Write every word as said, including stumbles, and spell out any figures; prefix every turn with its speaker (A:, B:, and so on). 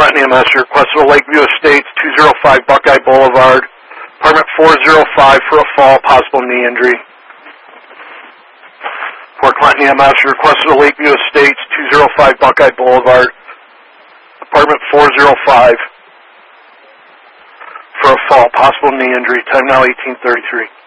A: Clinton E M S, your request to the Lakeview Estates, two oh five Buckeye Boulevard, apartment four oh five for a fall, possible knee injury. Port Clinton E M S, your request to the Lakeview Estates, two oh five Buckeye Boulevard, apartment four oh five for a fall, possible knee injury. Time now eighteen thirty-three.